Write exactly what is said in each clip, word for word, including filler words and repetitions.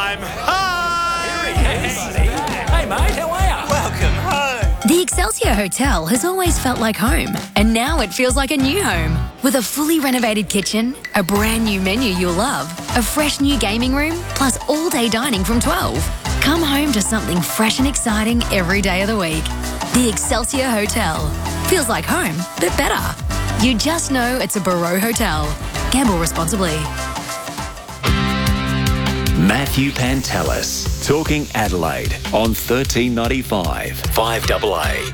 I'm home! Hey, mate, how are you? Welcome home! The Excelsior Hotel has always felt like home, and now it feels like a new home. With a fully renovated kitchen, a brand new menu you'll love, a fresh new gaming room, plus all-day dining from twelve. Come home to something fresh and exciting every day of the week. The Excelsior Hotel. Feels like home, but better. You just know it's a Barreau Hotel. Gamble responsibly. Matthew Pantelis, Talking Adelaide on thirteen ninety-five, five A A.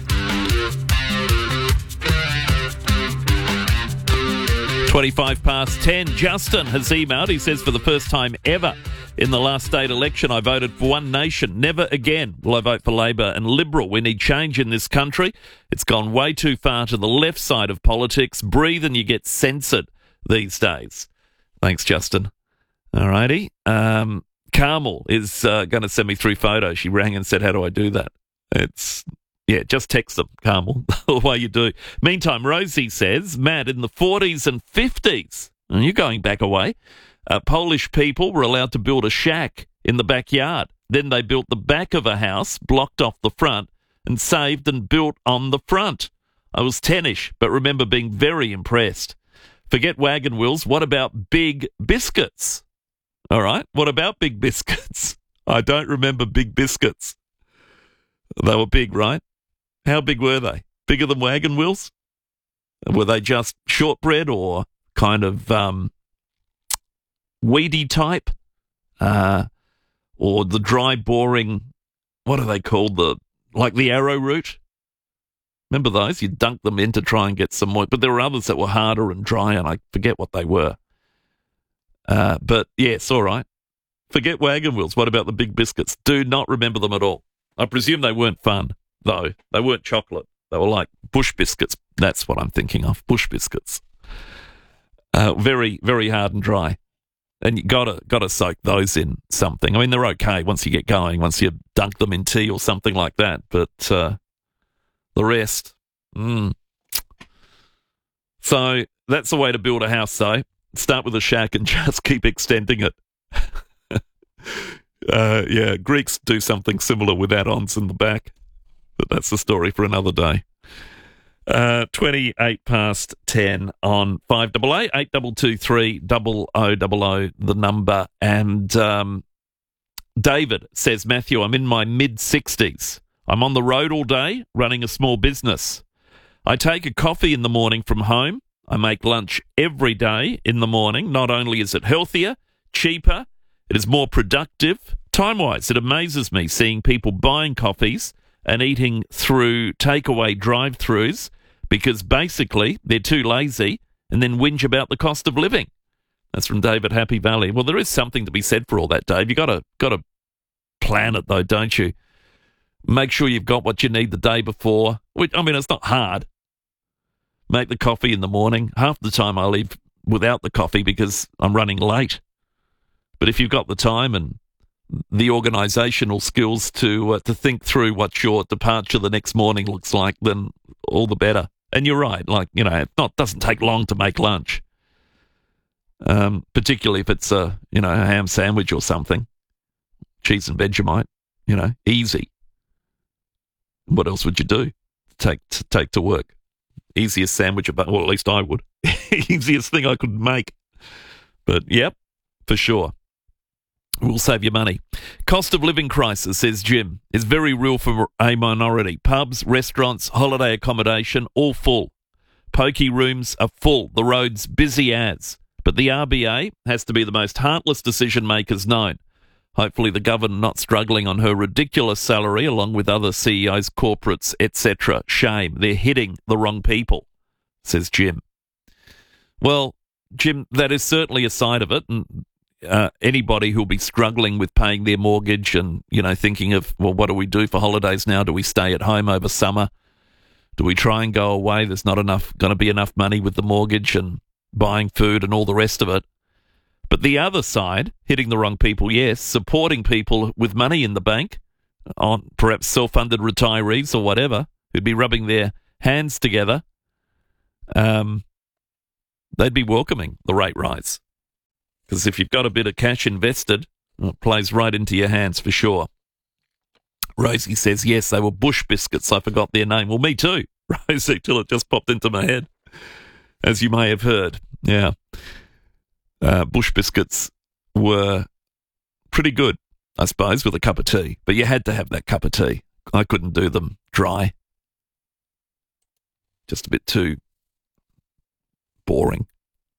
twenty-five past ten. Justin has emailed. He says, for the first time ever in the last state election, I voted for One Nation. Never again will I vote for Labor and Liberal. We need change in this country. It's gone way too far to the left side of politics. Breathe and you get censored these days. Thanks, Justin. All righty. Um, Carmel is uh, going to send me through photos. She rang and said, how do I do that? It's... Yeah, just text them, Carmel, the way you do. Meantime, Rosie says, Matt, in the forties and fifties, and you're going back away, uh, Polish people were allowed to build a shack in the backyard. Then they built the back of a house, blocked off the front, and saved and built on the front. I was ten-ish, but remember being very impressed. Forget wagon wheels. What about big biscuits? All right, what about big biscuits? I don't remember big biscuits. They were big, right? How big were they? Bigger than wagon wheels? Were they just shortbread or kind of um, weedy type? Uh, or the dry, boring, what are they called? The like the arrowroot? Remember those? You dunk them in to try and get some more. But there were others that were harder and dry, and I forget what they were. Uh, but, yes, all right. Forget wagon wheels. What about the big biscuits? Do not remember them at all. I presume they weren't fun, though. They weren't chocolate. They were like bush biscuits. That's what I'm thinking of, bush biscuits. Uh, very, very hard and dry. And you gotta gotta soak those in something. I mean, they're okay once you get going, once you dunk them in tea or something like that. But uh, the rest, mm. So that's the way to build a house, though. Start with a shack and just keep extending it. Uh, yeah, Greeks do something similar with add-ons in the back, but that's the story for another day. Uh, twenty-eight past ten on five A A, eight two two three, double oh double oh, the number. And um, David says, Matthew, I'm in my mid-sixties. I'm on the road all day, running a small business. I take a coffee in the morning from home. I make lunch every day in the morning. Not only is it healthier, cheaper, it is more productive. Time-wise, it amazes me seeing people buying coffees and eating through takeaway drive-thrus because basically they're too lazy and then whinge about the cost of living. That's from David, Happy Valley. Well, there is something to be said for all that, Dave. You've got to, got to plan it, though, don't you? Make sure you've got what you need the day before. Which, I mean, it's not hard. Make the coffee in the morning. Half the time I leave without the coffee because I'm running late. But if you've got the time and the organisational skills to uh, to think through what your departure the next morning looks like, then all the better. And you're right, like, you know, it not doesn't take long to make lunch, um, particularly if it's a, you know, a ham sandwich or something, cheese and Vegemite, you know, easy. What else would you do? Take to, take to work. Easiest sandwich, about, well, at least I would. Easiest thing I could make. But, yep, for sure. Will save you money. Cost of living crisis, says Jim, is very real for a minority. Pubs, restaurants, holiday accommodation, all full. Pokey rooms are full. The roads busy as. But the R B A has to be the most heartless decision makers known. Hopefully the governor not struggling on her ridiculous salary along with other C E Os, corporates, et cetera. Shame. They're hitting the wrong people, says Jim. Well, Jim, that is certainly a side of it, and Uh, anybody who'll be struggling with paying their mortgage and, you know, thinking of, well, what do we do for holidays now? Do we stay at home over summer? Do we try and go away? There's not enough, going to be enough money with the mortgage and buying food and all the rest of it. But the other side, hitting the wrong people, yes, supporting people with money in the bank, on perhaps self-funded retirees or whatever, who'd be rubbing their hands together, um, they'd be welcoming the rate rise. Because if you've got a bit of cash invested, It plays right into your hands for sure. Rosie says, yes, they were Bush biscuits. I forgot their name. Well, me too, Rosie, till it just popped into my head, as you may have heard. Yeah. Uh, Bush biscuits were pretty good, I suppose, with a cup of tea. But you had to have that cup of tea. I couldn't do them dry. Just a bit too boring.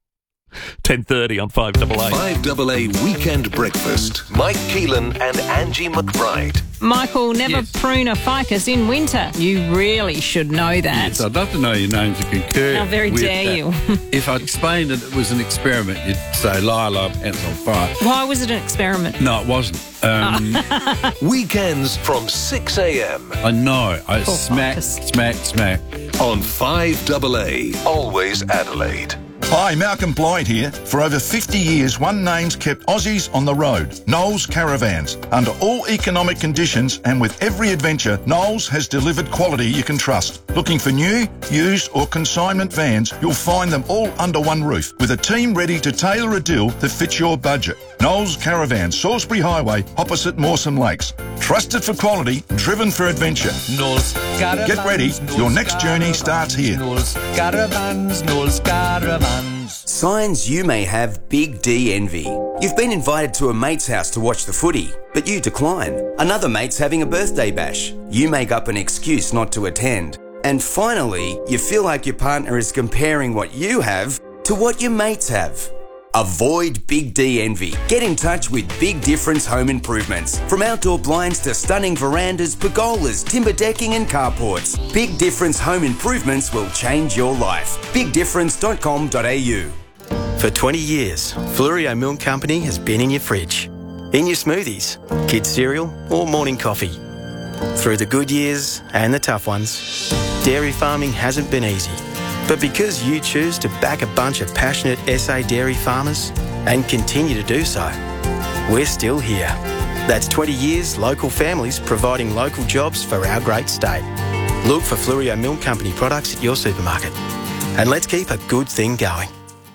ten thirty on five double A. five double A Weekend Breakfast. Mike Keelan and Angie McBride. Michael, never Yes. prune a ficus in winter. You really should know that. Yes, I'd love to know your names to concur. How very with dare that. you. If I explained that it was an experiment, you'd say, Lila, ants on fire. Why was it an experiment? No, it wasn't. Um, Weekends from six a.m. I know. I Poor smack, ficus. smack, smack. on five double A. Always Adelaide. Hi, Malcolm Blyde here. For over fifty years, One Name's kept Aussies on the road. Knowles Caravans. Under all economic conditions and with every adventure, Knowles has delivered quality you can trust. Looking for new, used or consignment vans, you'll find them all under one roof with a team ready to tailor a deal that fits your budget. Knowles Caravans, Salisbury Highway, opposite Mawson Lakes. Trusted for quality, driven for adventure. Knowles Caravans. Get ready, your next journey starts here. Knowles Caravans, Knowles Caravans. Signs you may have Big D envy. You've been invited to a mate's house to watch the footy, but you decline. Another mate's having a birthday bash. You make up an excuse not to attend. And finally, you feel like your partner is comparing what you have to what your mates have. Avoid Big D envy. Get in touch with Big Difference Home Improvements. From outdoor blinds to stunning verandas, pergolas, timber decking and carports, Big Difference Home Improvements will change your life. big difference dot com dot a u. For twenty years, Flurio Milk Company has been in your fridge, in your smoothies, kids' cereal or morning coffee. Through the good years and the tough ones, dairy farming hasn't been easy. But because you choose to back a bunch of passionate S A dairy farmers and continue to do so, we're still here. That's twenty years local families providing local jobs for our great state. Look for Flurio Milk Company products at your supermarket. And let's keep a good thing going.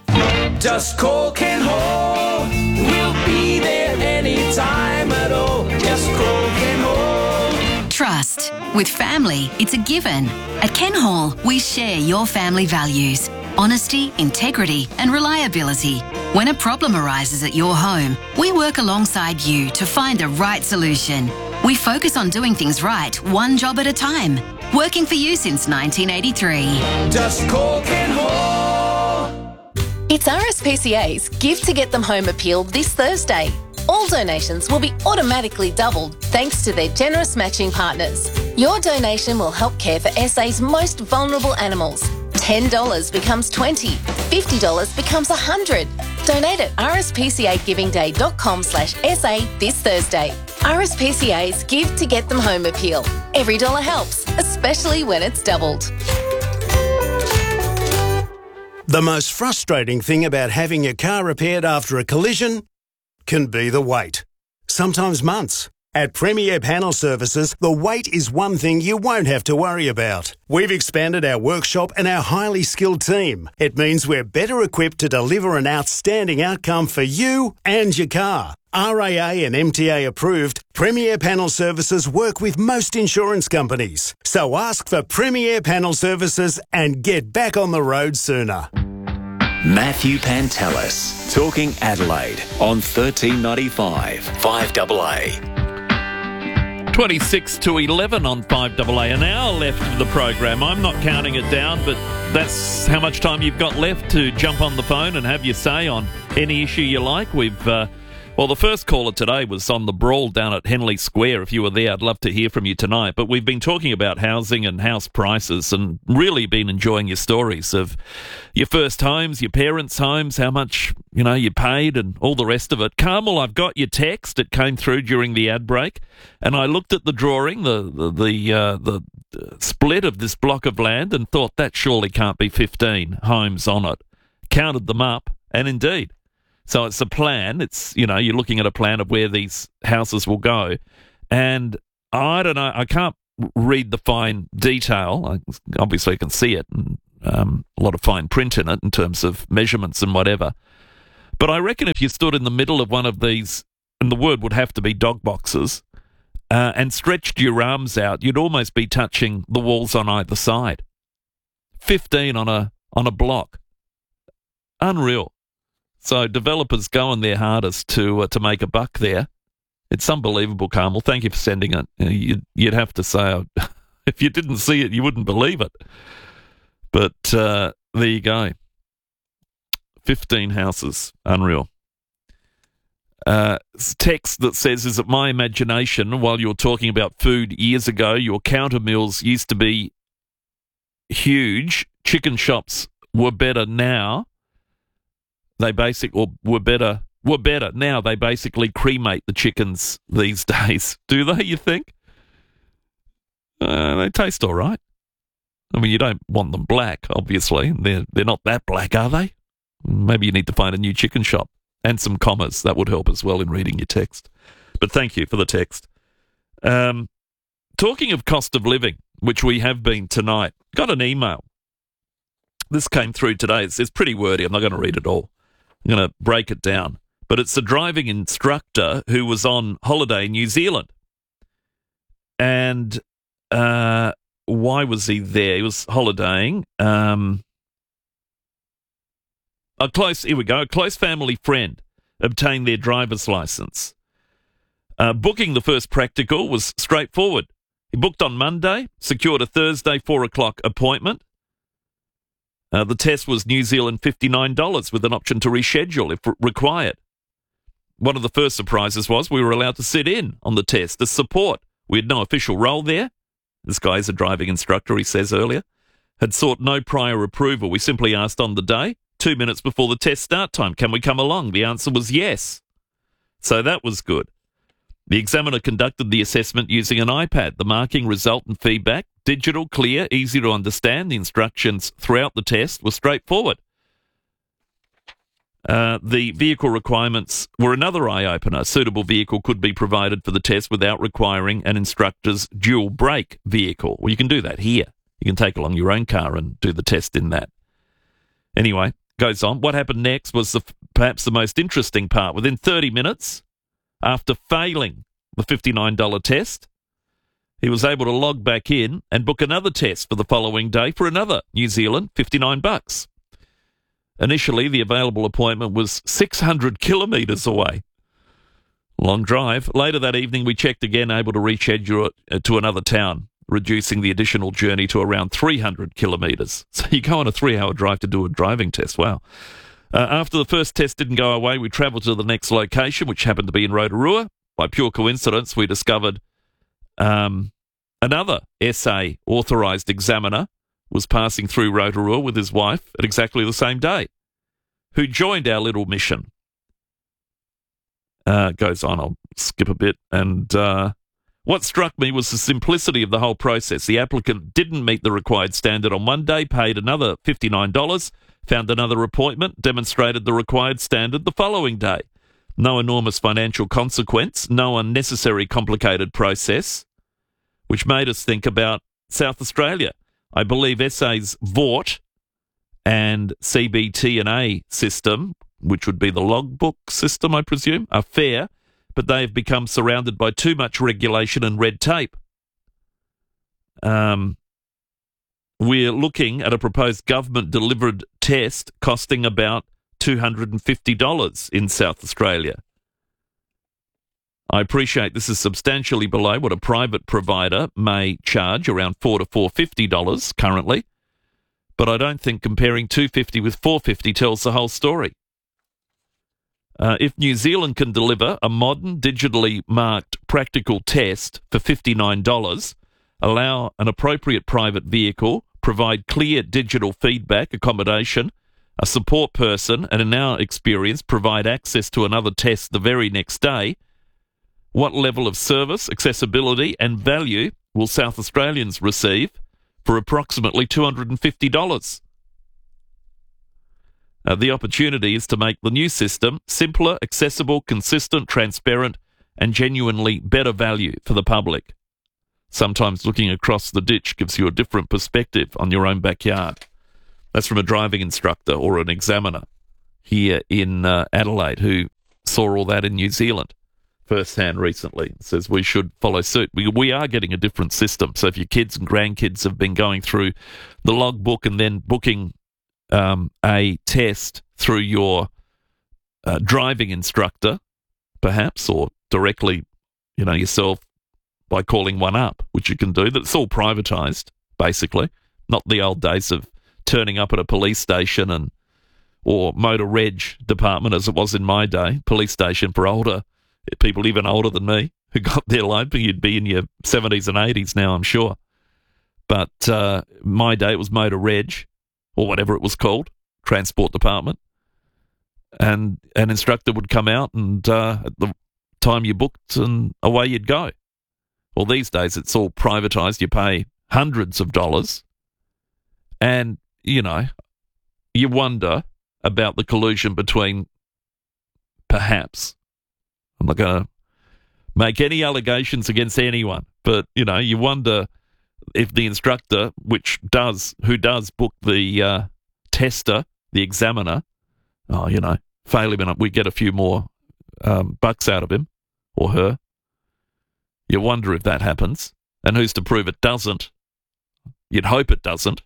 Just call Ken Hall. We'll be there anytime at all. Just call Ken Hall. Trust. With family, it's a given. At Ken Hall, we share your family values. Honesty, integrity and reliability. When a problem arises at your home, we work alongside you to find the right solution. We focus on doing things right, one job at a time. Working for you since nineteen eighty-three. Just call Ken Hall. It's R S P C A's Give to Get Them Home appeal this Thursday. All donations will be automatically doubled thanks to their generous matching partners. Your donation will help care for S A's most vulnerable animals. ten dollars becomes twenty dollars, fifty dollars becomes one hundred dollars. Donate at r s p c a giving day dot com slash s a this Thursday. R S P C A's Give to Get Them Home appeal. Every dollar helps, especially when it's doubled. The most frustrating thing about having your car repaired after a collision can be the wait. Sometimes months. At Premier Panel Services, the wait is one thing you won't have to worry about. We've expanded our workshop and our highly skilled team. It means we're better equipped to deliver an outstanding outcome for you and your car. R A A and M T A approved, Premier Panel Services work with most insurance companies. So ask for Premier Panel Services and get back on the road sooner. Matthew Pantelis, talking Adelaide on thirteen ninety-five, five double A. twenty-six to eleven on five double A. An hour left of the program. I'm not counting it down, but that's how much time you've got left to jump on the phone and have your say on any issue you like. We've, uh, well, the first caller today was on the brawl down at Henley Square. If you were there, I'd love to hear from you tonight. But we've been talking about housing and house prices and really been enjoying your stories of your first homes, your parents' homes, how much, you know, you paid and all the rest of it. Carmel, I've got your text. It came through during the ad break. And I looked at the drawing, the the the, uh, the split of this block of land and thought that surely can't be fifteen homes on it. Counted them up, and indeed. So it's a plan. It's, you know, you're looking at a plan of where these houses will go. And I don't know, I can't read the fine detail. I obviously can see it, and um, a lot of fine print in it in terms of measurements and whatever. But I reckon if you stood in the middle of one of these and the word would have to be dog boxes, uh, and stretched your arms out, you'd almost be touching the walls on either side. fifteen on a on a block. Unreal. So developers going their hardest to uh, to make a buck there. It's unbelievable, Carmel. Thank you for sending it. You'd, you'd have to say, uh, if you didn't see it, you wouldn't believe it. But uh, there you go. fifteen houses. Unreal. Uh, text that says, is it my imagination, while you were talking about food years ago, your counter meals used to be huge. Chicken shops were better now. They basic or were better were better now. They basically cremate the chickens these days. Do they? You think? Uh, they taste all right. I mean, you don't want them black, obviously. They're they're not that black, are they? Maybe you need to find a new chicken shop and some commas. That would help as well in reading your text. But thank you for the text. Um, talking of cost of living, which we have been tonight, got an email. This came through today. It's, it's pretty wordy. I'm not going to read it all. I'm going to break it down. But it's a driving instructor who was on holiday in New Zealand. And uh, why was he there? He was holidaying. Um, a close, here we go, a close family friend obtained their driver's license. Uh, booking the first practical was straightforward. He booked on Monday, secured a Thursday four o'clock appointment. Uh, the test was New Zealand fifty-nine dollars with an option to reschedule if re- required. One of the first surprises was we were allowed to sit in on the test as support. We had no official role there. This guy is a driving instructor, he says earlier. Had sought no prior approval. We simply asked on the day, two minutes before the test start time, can we come along? The answer was yes. So that was good. The examiner conducted the assessment using an iPad. The marking, result and feedback, digital, clear, easy to understand. The instructions throughout the test were straightforward. Uh, the vehicle requirements were another eye-opener. A suitable vehicle could be provided for the test without requiring an instructor's dual brake vehicle. Well, you can do that here. You can take along your own car and do the test in that. Anyway, goes on. What happened next was the, perhaps the most interesting part. Within thirty minutes, after failing the fifty-nine dollars test, he was able to log back in and book another test for the following day for another New Zealand fifty-nine bucks. Initially, the available appointment was six hundred kilometres away. Long drive. Later that evening, we checked again, able to reschedule it to another town, reducing the additional journey to around three hundred kilometres. So you go on a three-hour drive to do a driving test. Wow. Uh, after the first test didn't go our way, we travelled to the next location, which happened to be in Rotorua. By pure coincidence, we discovered um, another S A authorised examiner was passing through Rotorua with his wife at exactly the same day, who joined our little mission. Uh, goes on, I'll skip a bit. And uh, what struck me was the simplicity of the whole process. The applicant didn't meet the required standard on one day, paid another fifty-nine dollars, found another appointment, demonstrated the required standard the following day. No enormous financial consequence, no unnecessary complicated process, which made us think about South Australia. I believe S A's V O T and C B T and A system, which would be the logbook system, I presume, are fair, but they have become surrounded by too much regulation and red tape. Um, we're looking at a proposed government-delivered test costing about two hundred fifty dollars in South Australia. I appreciate this is substantially below what a private provider may charge, around four to four fifty dollars currently, but I don't think comparing two fifty with four fifty tells the whole story. Uh, if New Zealand can deliver a modern, digitally marked practical test for fifty-nine dollars, allow an appropriate private vehicle, provide clear digital feedback, accommodation, a support person, and in our experience, provide access to another test the very next day, what level of service, accessibility and value will South Australians receive for approximately two hundred fifty dollars? Uh, the opportunity is to make the new system simpler, accessible, consistent, transparent and genuinely better value for the public. Sometimes looking across the ditch gives you a different perspective on your own backyard. That's from a driving instructor or an examiner here in uh, Adelaide who saw all that in New Zealand. firsthand recently. It says we should follow suit. We, we are getting a different system. So if your kids and grandkids have been going through the logbook and then booking um, a test through your uh, driving instructor, perhaps, or directly, you know, yourself by calling one up, which you can do, that's all privatised, basically. Not the old days of turning up at a police station and or motor reg department, as it was in my day, police station for older people, even older than me, who got their loan. You'd be in your seventies and eighties now, I'm sure. But uh, my day, it was motor reg, or whatever it was called, transport department. And an instructor would come out and uh, at the time you booked, and away you'd go. Well, these days it's all privatised. You pay hundreds of dollars. And, you know, you wonder about the collusion between, perhaps, I'm not going to make any allegations against anyone, but, you know, you wonder if the instructor, which does, who does book the uh, tester, the examiner, oh, you know, fail him and we get a few more um, bucks out of him or her. You wonder if that happens, and who's to prove it doesn't? You'd hope it doesn't.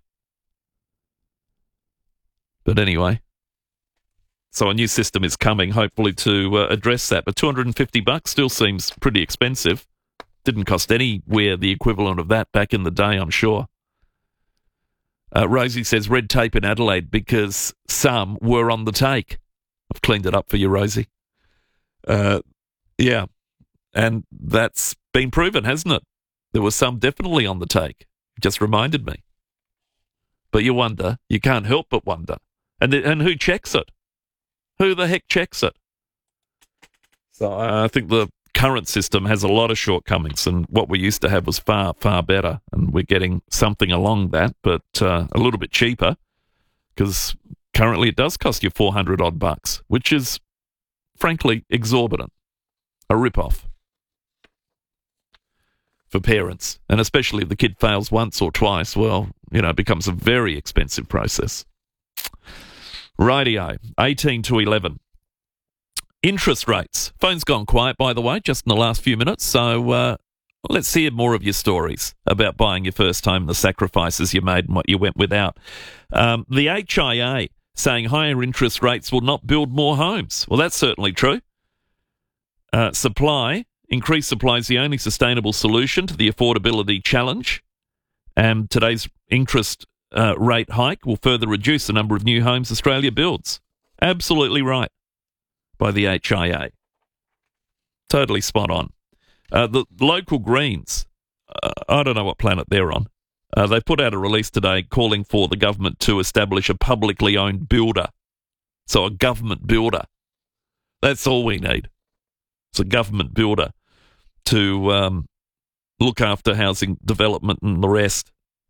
But anyway, so a new system is coming, hopefully, to uh, address that. But two hundred fifty bucks still seems pretty expensive. Didn't cost anywhere the equivalent of that back in the day, I'm sure. Uh, Rosie says red tape in Adelaide because some were on the take. I've cleaned it up for you, Rosie. Uh, yeah, and that's been proven, hasn't it? There was some definitely on the take. Just reminded me. But you wonder, you can't help but wonder. And and who checks it? Who the heck checks it? So uh, I think the current system has a lot of shortcomings, and what we used to have was far, far better. And we're getting something along that, but uh, a little bit cheaper, because currently it does cost you four hundred odd bucks, which is, frankly, exorbitant. A rip-off for parents, and especially if the kid fails once or twice, well, you know, it becomes a very expensive process. Rightio, eighteen to eleven. Interest rates. Phone's gone quiet, by the way, just in the last few minutes, so uh, let's hear more of your stories about buying your first home, the sacrifices you made and what you went without. Um, the H I A saying higher interest rates will not build more homes. Well, that's certainly true. Uh, supply. Increased supply is the only sustainable solution to the affordability challenge, and today's interest uh, rate hike will further reduce the number of new homes Australia builds. Absolutely right by the H I A. Totally spot on. Uh, the local Greens, uh, I don't know what planet they're on, uh, they put out a release today calling for the government to establish a publicly owned builder. So a government builder. That's all we need. It's a government builder to um, look after housing development and the rest.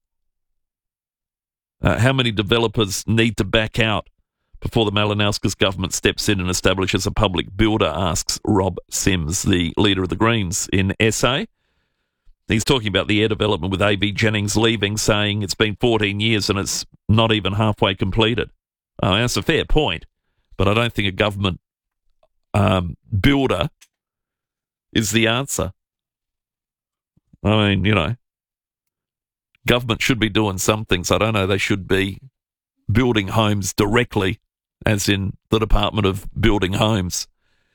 Uh, how many developers need to back out before the Malinauskas government steps in and establishes a public builder, asks Rob Sims, the leader of the Greens in S A. He's talking about the air development with A V Jennings leaving, saying it's been fourteen years and it's not even halfway completed. Oh, that's a fair point, but I don't think a government um, builder is the answer. I mean, you know, government should be doing some things. I don't know, they should be building homes directly, as in the Department of Building Homes.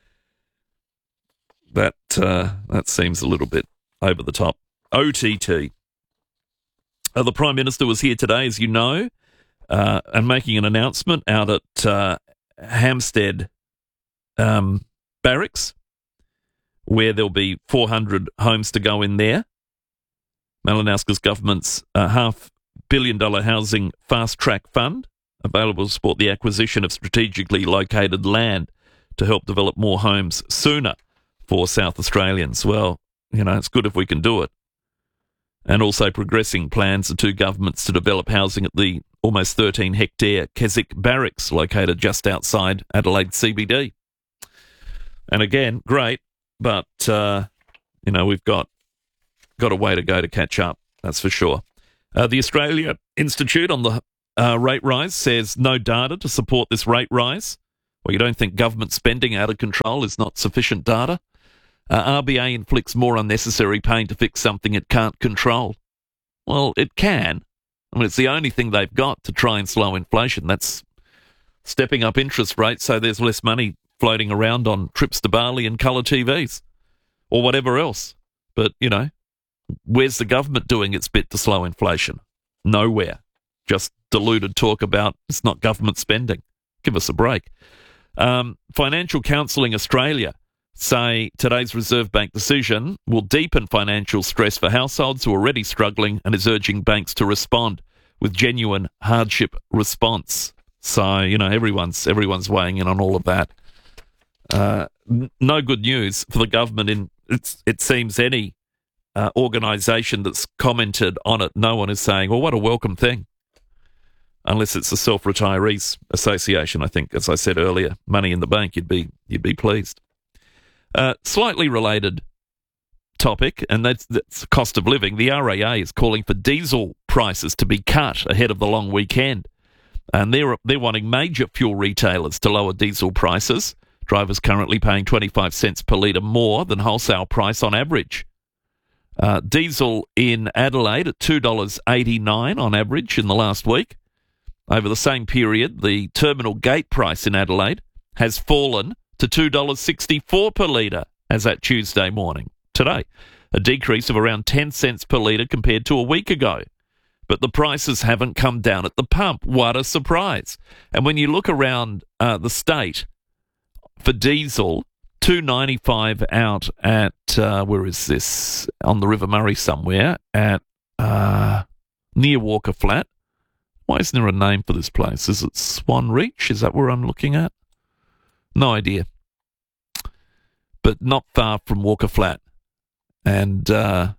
That uh, that seems a little bit over the top. O T T. Uh, the Prime Minister was here today, as you know, uh, and making an announcement out at uh, Hampstead um, Barracks, where there'll be four hundred homes to go in there. Malinauskas government's uh, half billion dollar housing fast track fund, available to support the acquisition of strategically located land to help develop more homes sooner for South Australians. Well, you know, it's good if we can do it. And also progressing plans of two governments to develop housing at the almost thirteen hectare Keswick Barracks, located just outside Adelaide C B D. And again, great, but, uh, you know, we've got got a way to go to catch up, that's for sure. Uh, the Australia Institute on the uh, rate rise says no data to support this rate rise. Well, you don't think government spending out of control is not sufficient data? Uh, R B A inflicts more unnecessary pain to fix something it can't control. Well, it can. I mean, it's the only thing they've got to try and slow inflation. That's stepping up interest rates so there's less money floating around on trips to Bali and colour T Vs or whatever else. But, you know, where's the government doing its bit to slow inflation? Nowhere. Just deluded talk about it's not government spending. Give us a break. Um, Financial Counselling Australia say today's Reserve Bank decision will deepen financial stress for households who are already struggling and is urging banks to respond with genuine hardship response. So, you know, everyone's everyone's weighing in on all of that. Uh, n- no good news for the government in, it's, it seems, any uh, organisation that's commented on it. No one is saying, well, what a welcome thing. Unless it's the Self-Retirees Association, I think, as I said earlier, money in the bank, you'd be you'd be pleased. Uh, slightly related topic, and that's, that's cost of living. The R A A is calling for diesel prices to be cut ahead of the long weekend. And they're, they're wanting major fuel retailers to lower diesel prices. Drivers currently paying twenty-five cents per litre more than wholesale price on average. Uh, diesel in Adelaide at two dollars eighty-nine on average in the last week. Over the same period, the terminal gate price in Adelaide has fallen to two dollars sixty-four per litre as at Tuesday morning, today, a decrease of around ten cents per litre compared to a week ago. But the prices haven't come down at the pump. What a surprise. And when you look around uh, the state for diesel, two ninety-five out at, uh, where is this, on the River Murray somewhere, at uh, near Walker Flat. Why isn't there a name for this place? Is it Swan Reach? Is that where I'm looking at? No idea. But not far from Walker Flat. And uh,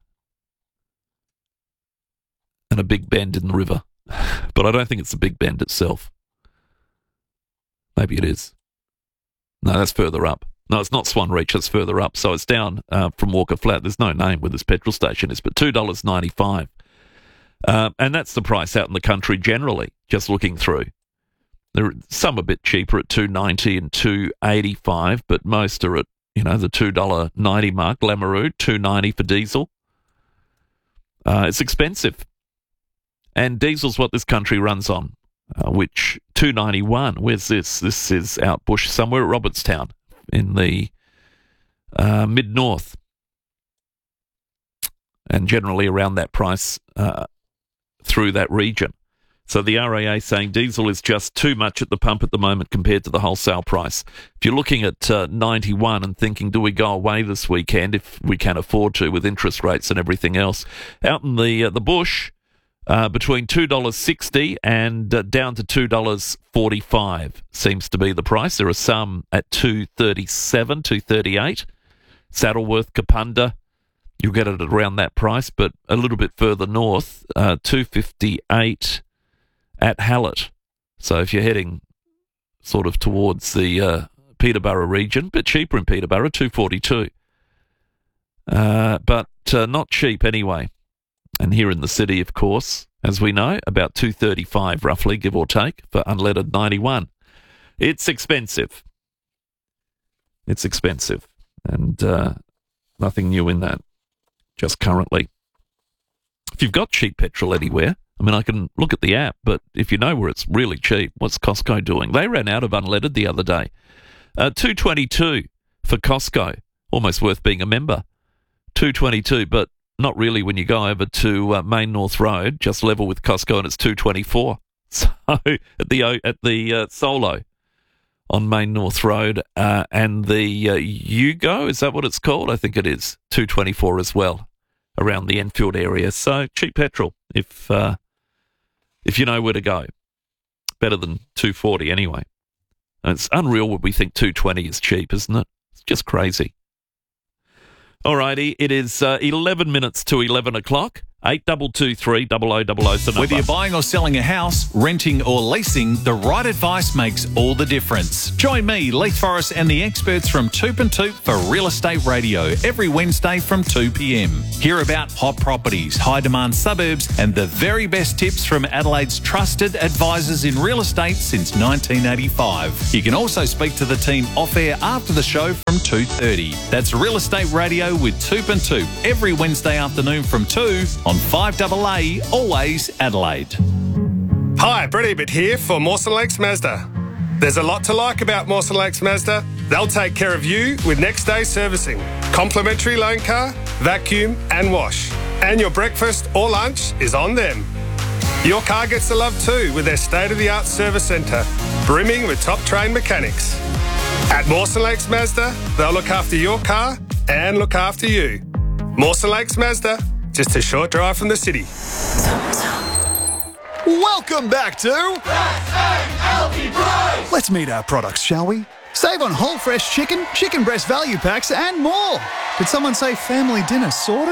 and a big bend in the river. But I don't think it's the big bend itself. Maybe it is. No, that's further up. No, it's not Swan Reach, it's further up. So it's down uh, from Walker Flat. There's no name where this petrol station is, but two dollars ninety-five. Uh, and that's the price out in the country generally, just looking through. There are some a bit cheaper at two ninety and two eighty-five, but most are at, you know, the two dollars ninety mark. Lameroo, two ninety for diesel. Uh, it's expensive. And diesel's what this country runs on, uh, which two ninety-one, where's this? This is out bush somewhere at Robertstown in the uh, mid-north. And generally around that price uh, through that region. So the R A A saying diesel is just too much at the pump at the moment compared to the wholesale price. If you're looking at uh, ninety-one and thinking, do we go away this weekend if we can afford to with interest rates and everything else? Out in the uh, the bush, uh, between two dollars sixty and uh, down to two dollars forty-five seems to be the price. There are some at two thirty-seven, two thirty-eight. Saddleworth, Kapunda, you'll get it at around that price, but a little bit further north, uh, two fifty-eight at Hallett. So if you're heading sort of towards the uh, Peterborough region, a bit cheaper in Peterborough, two forty-two. Uh, but uh, not cheap anyway. And here in the city, of course, as we know, about two thirty-five roughly, give or take, for unleaded ninety-one. It's expensive. It's expensive. And uh, nothing new in that. Just currently. If you've got cheap petrol anywhere, I mean, I can look at the app, but if you know where it's really cheap, what's Costco doing? They ran out of unleaded the other day. Uh, two twenty-two for Costco. Almost worth being a member. two twenty-two, but not really when you go over to uh, Main North Road, just level with Costco, and it's two twenty-four. So at the at the uh, Solo on Main North Road, uh, and the uh, Yugo, is that what it's called? I think it is. two twenty-four as well, around the Enfield area. So cheap petrol, if uh, if you know where to go. Better than two forty anyway. And it's unreal when we think two twenty is cheap, isn't it? It's just crazy. Alrighty, it is uh, eleven minutes to eleven o'clock. eight two two three, double oh double oh. Whether you're buying or selling a house, renting or leasing, the right advice makes all the difference. Join me, Leith Forrest, and the experts from Toop and Toop for Real Estate Radio every Wednesday from two p.m. Hear about hot properties, high-demand suburbs, and the very best tips from Adelaide's trusted advisors in real estate since nineteen eighty-five. You can also speak to the team off-air after the show from two thirty. That's Real Estate Radio with Toop and Toop every Wednesday afternoon from two on five A A, always Adelaide. Hi, Brett Ebert here for Mawson Lakes Mazda. There's a lot to like about Mawson Lakes Mazda. They'll take care of you with next day servicing, complimentary loan car, vacuum and wash. And your breakfast or lunch is on them. Your car gets the love too with their state-of-the-art service centre, brimming with top-trained mechanics. At Mawson Lakes Mazda, they'll look after your car and look after you. Mawson Lakes Mazda, just a short drive from the city. Welcome back to Let's meet our products, shall we? Save on whole fresh chicken, chicken breast value packs and more. Did someone say family dinner sorted?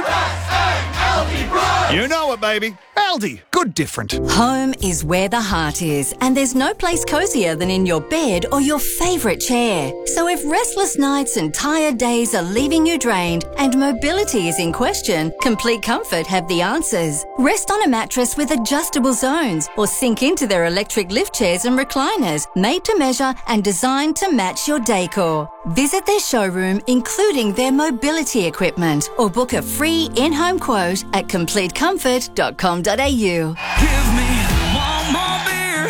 You know it, baby. Aldi, good different. Home is where the heart is, and there's no place cosier than in your bed or your favourite chair. So if restless nights and tired days are leaving you drained and mobility is in question, Complete Comfort have the answers. Rest on a mattress with adjustable zones or sink into their electric lift chairs and recliners, made to measure and designed to match your decor. Visit their showroom, including their mobility equipment, or book a free in-home quote at complete comfort dot com dot a u. Give me one more beer.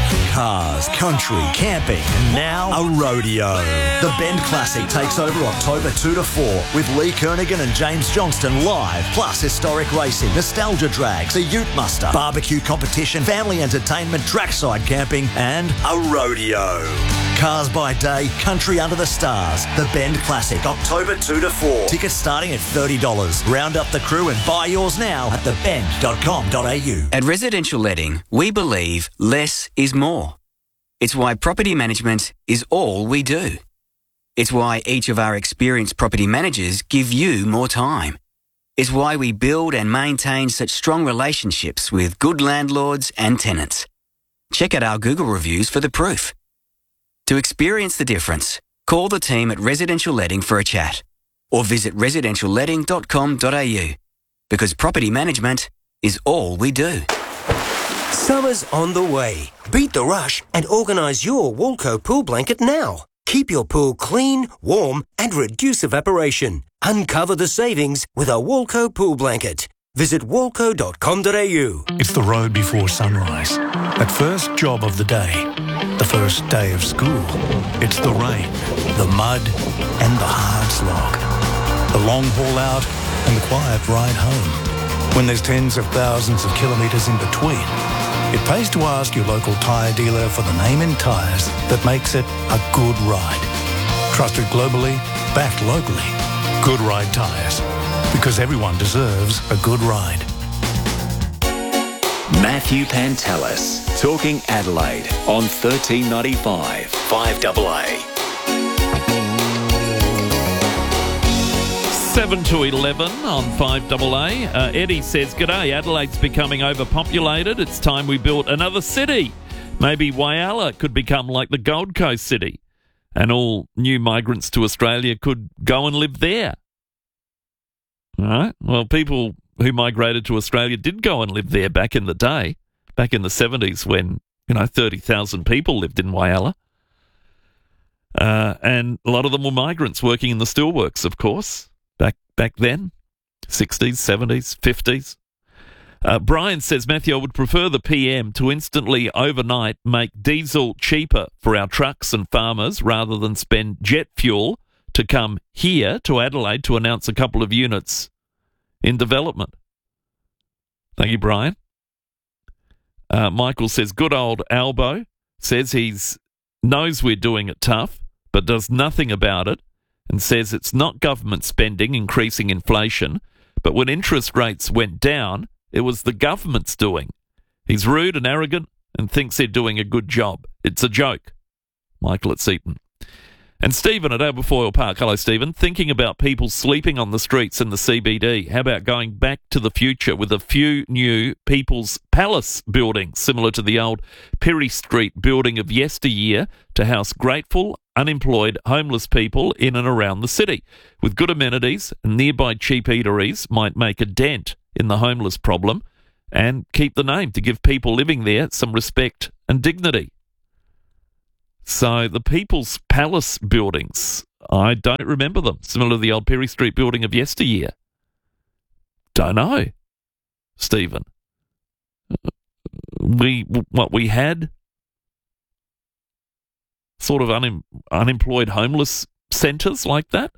Cars, country, camping, and now a rodeo. The Bend Classic takes over October two to four with Lee Kernaghan and James Johnston live, plus historic racing, nostalgia drags, a ute muster, barbecue competition, family entertainment, trackside camping, and a rodeo. Cars by day, country under the stars. The Bend Classic, October two to four. Tickets starting at thirty dollars. Round up the crew and buy yours now at the bend dot com dot a u. At Residential Letting, we believe less is more. It's why property management is all we do. It's why each of our experienced property managers give you more time. It's why we build and maintain such strong relationships with good landlords and tenants. Check out our Google reviews for the proof. To experience the difference, call the team at Residential Letting for a chat or visit residential letting dot com dot a u because property management is all we do. Summer's on the way. Beat the rush and organise your Walco pool blanket now. Keep your pool clean, warm and reduce evaporation. Uncover the savings with a Walco pool blanket. Visit walco dot com dot a u. It's the road before sunrise. That first job of the day. The first day of school. It's the rain, the mud and the hard slog. The long haul out and the quiet ride home. When there's tens of thousands of kilometres in between, it pays to ask your local tyre dealer for the name in tyres that makes it a good ride. Trusted globally, backed locally. Good Ride Tyres. Because everyone deserves a good ride. Matthew Pantelis, talking Adelaide on thirteen ninety-five, five A A. seven to eleven on five A A. Uh, Eddie says, "G'day, Adelaide's becoming overpopulated. It's time we built another city. Maybe Whyalla could become like the Gold Coast city, and all new migrants to Australia could go and live there." All right. Well, people who migrated to Australia did go and live there back in the day, back in the seventies when, you know, thirty thousand people lived in Whyalla. Uh, and a lot of them were migrants working in the steelworks, of course, back back then, sixties, seventies, fifties. Uh, Brian says, Matthew, I would prefer the P M to instantly overnight make diesel cheaper for our trucks and farmers rather than spend jet fuel to come here to Adelaide to announce a couple of units in development. Thank you, Brian. Uh, Michael says, good old Albo says he's knows we're doing it tough, but does nothing about it, and says it's not government spending increasing inflation, but when interest rates went down, it was the government's doing. He's rude and arrogant and thinks they're doing a good job. It's a joke. Michael at Seaton. And Stephen at Aberfoyle Park. Hello, Stephen. Thinking about people sleeping on the streets in the C B D. How about going back to the future with a few new People's Palace buildings, similar to the old Perry Street building of yesteryear, to house grateful, unemployed, homeless people in and around the city. With good amenities and nearby cheap eateries might make a dent in the homeless problem and keep the name to give people living there some respect and dignity. So the People's Palace buildings, I don't remember them. Similar to the old Perry Street building of yesteryear. Don't know, Stephen. We what we had sort of un, unemployed homeless centres like that.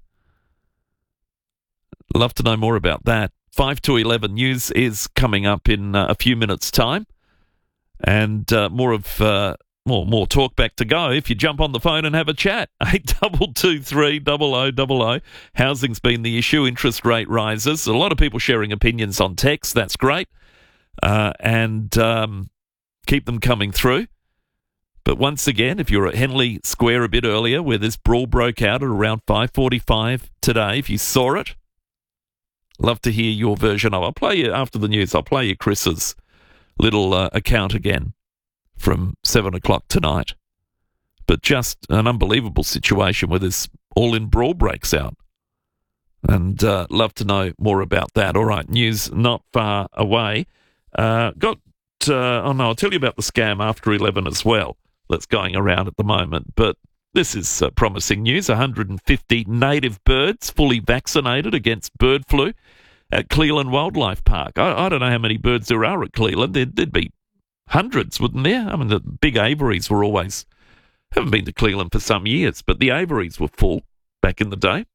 Love to know more about that. Five to eleven news is coming up in uh, a few minutes' time, and uh, more of. Uh, More, more talk back to go if you jump on the phone and have a chat. eight two two three, double oh double oh. Housing's been the issue. Interest rate rises. A lot of people sharing opinions on text. That's great. Uh, and um, keep them coming through. But once again, if you're at Henley Square a bit earlier, where this brawl broke out at around five forty-five today, if you saw it, love to hear your version of it. I'll play you, after the news, I'll play you Chris's little uh, account again from seven o'clock tonight. But just an unbelievable situation where this all-in brawl breaks out. And uh, love to know more about that. All right, news not far away. Uh, got, uh, oh no, I'll tell you about the scam after eleven as well that's going around at the moment. But this is uh, promising news. one hundred fifty native birds fully vaccinated against bird flu at Cleland Wildlife Park. I, I don't know how many birds there are at Cleland. There'd, there'd be hundreds, wouldn't there? I mean, the big aviaries were always... Haven't been to Cleland for some years, but the aviaries were full back in the day.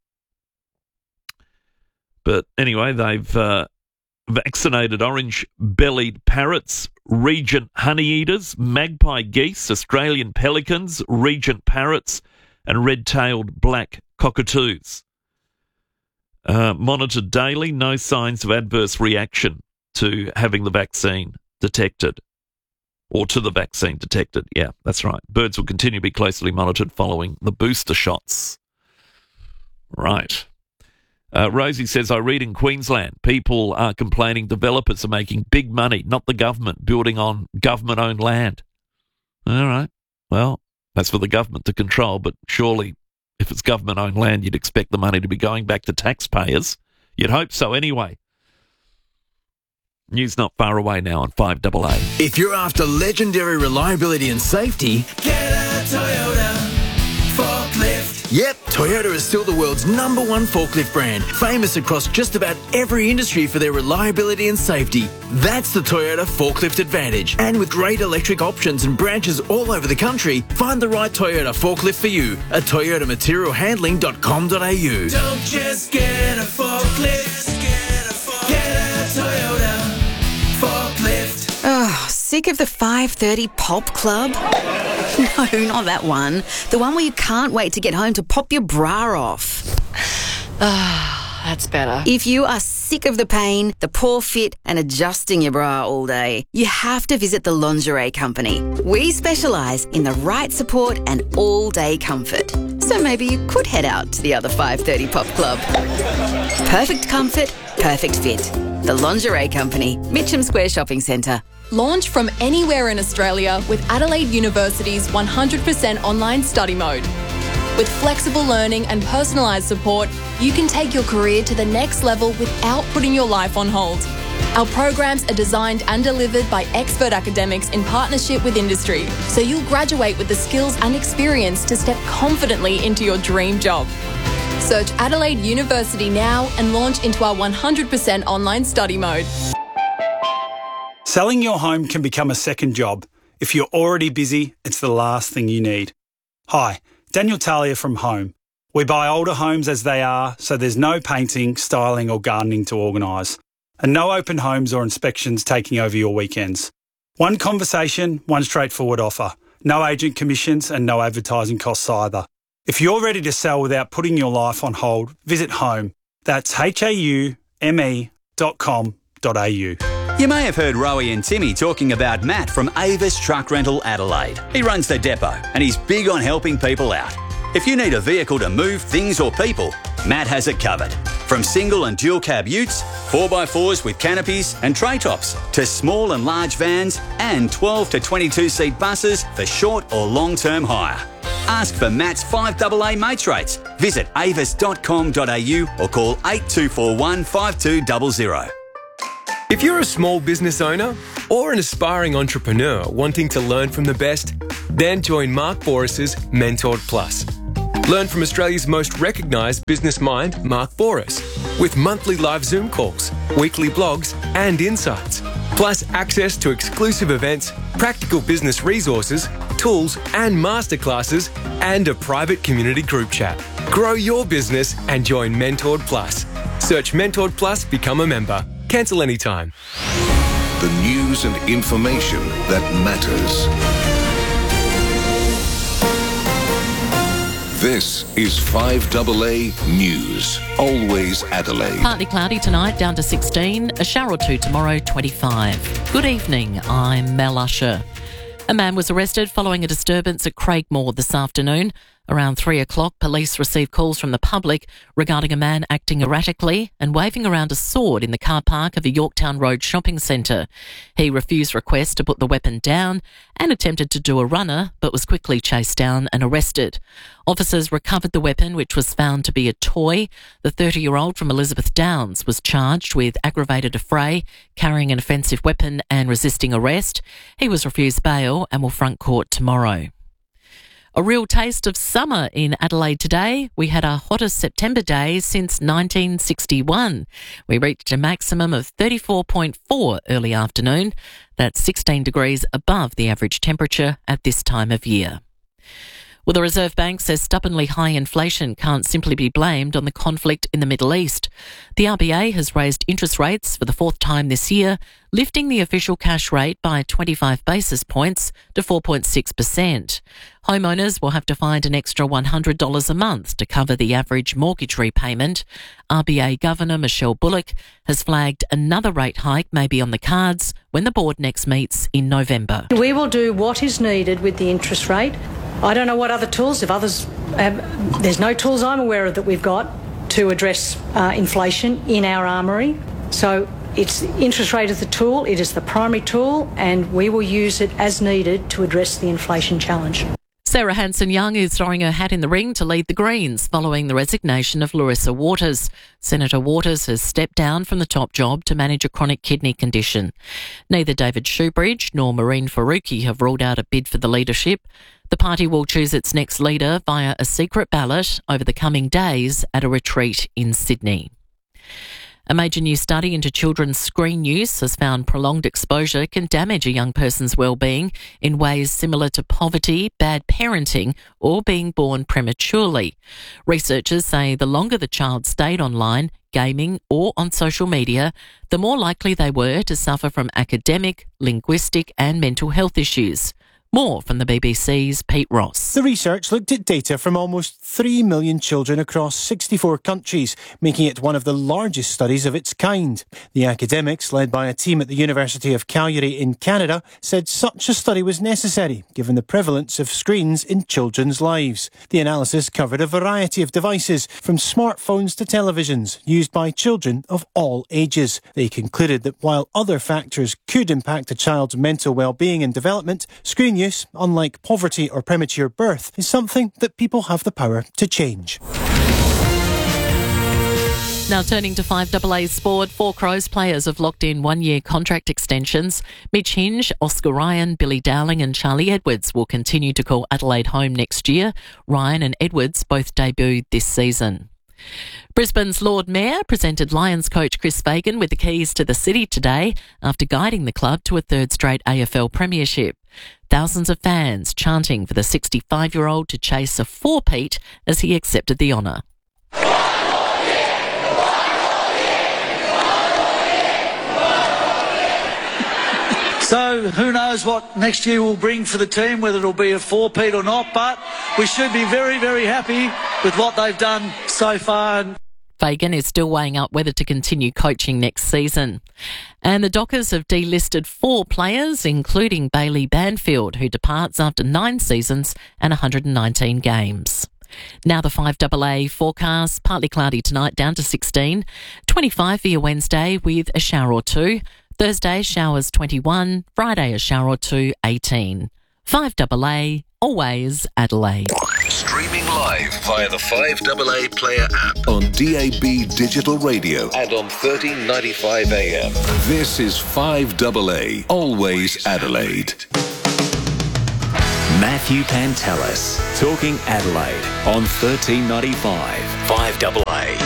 But anyway, they've uh, vaccinated orange-bellied parrots, regent honeyeaters, magpie geese, Australian pelicans, regent parrots, and red-tailed black cockatoos. Uh, monitored daily, no signs of adverse reaction to having the vaccine detected. Or to the vaccine detected. Yeah, that's right. Birds will continue to be closely monitored following the booster shots. Right. Uh, Rosie says, I read in Queensland, people are complaining developers are making big money, not the government, building on government-owned land. All right. Well, that's for the government to control, but surely if it's government-owned land, you'd expect the money to be going back to taxpayers. You'd hope so anyway. News not far away now on five double A. If you're after legendary reliability and safety, get a Toyota forklift. Yep, Toyota is still the world's number one forklift brand, famous across just about every industry for their reliability and safety. That's the Toyota Forklift Advantage. And with great electric options and branches all over the country, find the right Toyota forklift for you at toyota material handling dot com dot a u. Don't just get a forklift, get a, forklift. Get a Toyota forklift. Oh, sick of the five thirty pop club? No, not that one. The one where you can't wait to get home to pop your bra off. Ah, that's better. If you are sick of the pain, the poor fit, and adjusting your bra all day, you have to visit the Lingerie Company. We specialise in the right support and all-day comfort. So maybe you could head out to the other five thirty pop club. Perfect comfort, perfect fit. The Lingerie Company, Mitcham Square Shopping Centre. Launch from anywhere in Australia with Adelaide University's one hundred percent online study mode. With flexible learning and personalised support, you can take your career to the next level without putting your life on hold. Our programs are designed and delivered by expert academics in partnership with industry, so you'll graduate with the skills and experience to step confidently into your dream job. Search Adelaide University now and launch into our one hundred percent online study mode. Selling your home can become a second job. If you're already busy, it's the last thing you need. Hi, Daniel Talia from Home. We buy older homes as they are, so there's no painting, styling or gardening to organise. And no open homes or inspections taking over your weekends. One conversation, one straightforward offer. No agent commissions and no advertising costs either. If you're ready to sell without putting your life on hold, visit Home. That's H A U M E dot com dot a u. You may have heard Rowie and Timmy talking about Matt from Avis Truck Rental Adelaide. He runs the depot and he's big on helping people out. If you need a vehicle to move things or people, Matt has it covered. From single and dual cab utes, four by fours with canopies and tray tops, to small and large vans and twelve to twenty-two seat buses for short or long-term hire. Ask for Matt's five double A mates rates. Visit avis dot com dot a u or call eight two four one, five two zero zero. If you're a small business owner or an aspiring entrepreneur wanting to learn from the best, then join Mark Boris's Mentored Plus. Learn from Australia's most recognised business mind, Mark Boris, with monthly live Zoom calls, weekly blogs and insights, plus access to exclusive events, practical business resources, tools and masterclasses, and a private community group chat. Grow your business and join Mentored Plus. Search Mentored Plus, become a member. Cancel anytime. The news and information that matters. This is five double A News. Always Adelaide. Partly cloudy tonight, down to sixteen. A shower or two tomorrow, twenty-five. Good evening, I'm Mel Usher. A man was arrested following a disturbance at Craigmore this afternoon. Around three o'clock, police received calls from the public regarding a man acting erratically and waving around a sword in the car park of a Yorktown Road shopping centre. He refused requests to put the weapon down and attempted to do a runner, but was quickly chased down and arrested. Officers recovered the weapon, which was found to be a toy. The thirty-year-old from Elizabeth Downs was charged with aggravated affray, carrying an offensive weapon and resisting arrest. He was refused bail and will front court tomorrow. A real taste of summer in Adelaide today. We had our hottest September day since nineteen sixty-one. We reached a maximum of thirty-four point four early afternoon. That's sixteen degrees above the average temperature at this time of year. Well, the Reserve Bank says stubbornly high inflation can't simply be blamed on the conflict in the Middle East. The R B A has raised interest rates for the fourth time this year, lifting the official cash rate by twenty-five basis points to four point six percent. Homeowners will have to find an extra one hundred dollars a month to cover the average mortgage repayment. R B A Governor Michelle Bullock has flagged another rate hike may be on the cards when the board next meets in November. We will do what is needed with the interest rate. I don't know what other tools, if others have, there's no tools I'm aware of that we've got to address uh, inflation in our armoury. So it's interest rate is the tool, it is the primary tool, and we will use it as needed to address the inflation challenge. Sarah Hanson-Young is throwing her hat in the ring to lead the Greens following the resignation of Larissa Waters. Senator Waters has stepped down from the top job to manage a chronic kidney condition. Neither David Shoebridge nor Maureen Faruqi have ruled out a bid for the leadership. The party will choose its next leader via a secret ballot over the coming days at a retreat in Sydney. A major new study into children's screen use has found prolonged exposure can damage a young person's well-being in ways similar to poverty, bad parenting, or being born prematurely. Researchers say the longer the child stayed online, gaming, or on social media, the more likely they were to suffer from academic, linguistic, and mental health issues. More from the B B C's Pete Ross. The research looked at data from almost three million children across sixty-four countries, making it one of the largest studies of its kind. The academics, led by a team at the University of Calgary in Canada, said such a study was necessary, given the prevalence of screens in children's lives. The analysis covered a variety of devices, from smartphones to televisions, used by children of all ages. They concluded that while other factors could impact a child's mental well-being and development, screen use, unlike poverty or premature birth, is something that people have the power to change. Now turning to five double A sport, four Crows players have locked in one-year contract extensions. Mitch Hinge, Oscar Ryan, Billy Dowling and Charlie Edwards will continue to call Adelaide home next year. Ryan and Edwards both debuted this season. Brisbane's Lord Mayor presented Lions coach Chris Fagan with the keys to the city today after guiding the club to a third straight A F L premiership. Thousands of fans chanting for the sixty-five-year-old to chase a four-peat as he accepted the honour. So who knows what next year will bring for the team, whether it'll be a four-peat or not, but we should be very, very happy with what they've done so far. Fagan is still weighing up whether to continue coaching next season. And the Dockers have delisted four players, including Bailey Banfield, who departs after nine seasons and one hundred nineteen games. Now the five A A forecast, partly cloudy tonight, down to sixteen. twenty-five for your Wednesday with a shower or two. Thursday, showers twenty-one. Friday, a shower or two, eighteen. five A A, always Adelaide. Streaming live via the five A A Player app on D A B Digital Radio and on thirteen ninety-five A M. This is five A A, always Adelaide. Matthew Pantelis, talking Adelaide on thirteen ninety-five, five A A.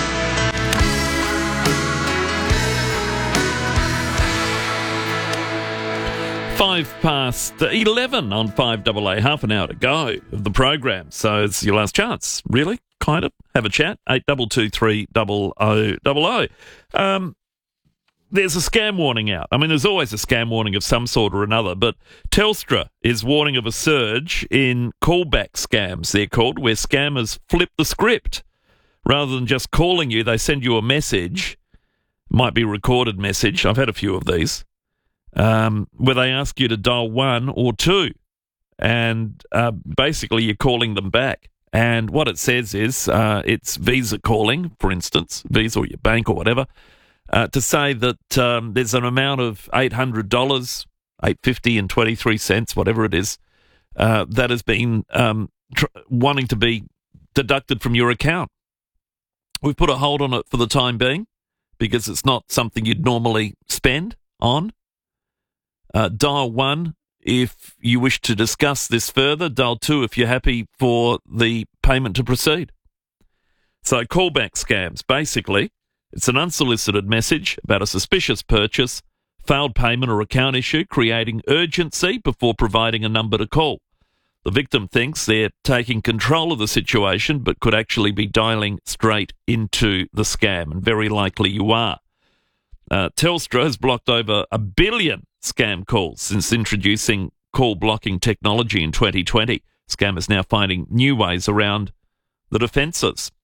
Five past eleven on five A A, half an hour to go of the program. So it's your last chance, really, kind of. Have a chat, eight two two three double oh double oh. Um, there's a scam warning out. I mean, there's always a scam warning of some sort or another, but Telstra is warning of a surge in callback scams, they're called, where scammers flip the script. Rather than just calling you, they send you a message, might be a recorded message, I've had a few of these, um, where they ask you to dial one or two, and uh, basically you're calling them back. And what it says is uh, it's Visa calling, for instance, Visa or your bank or whatever, uh, to say that um, there's an amount of eight hundred dollars, eight dollars fifty and twenty-three cents, whatever it is, uh, that has been um, tr- wanting to be deducted from your account. We've put a hold on it for the time being because it's not something you'd normally spend on. Uh, dial one if you wish to discuss this further. Dial two if you're happy for the payment to proceed. So callback scams, basically, it's an unsolicited message about a suspicious purchase, failed payment or account issue, creating urgency before providing a number to call. The victim thinks they're taking control of the situation but could actually be dialing straight into the scam, and very likely you are. Uh, Telstra has blocked over a billion scam calls since introducing call blocking technology in twenty twenty. Scammers now finding new ways around the defences.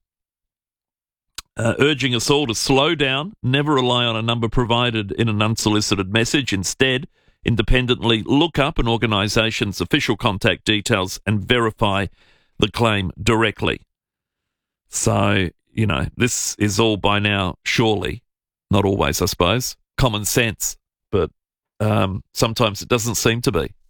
Uh, urging us all to slow down, never rely on a number provided in an unsolicited message. Instead, independently look up an organisation's official contact details and verify the claim directly. So, you know, this is all by now, surely, not always, I suppose, common sense, but um, sometimes it doesn't seem to be.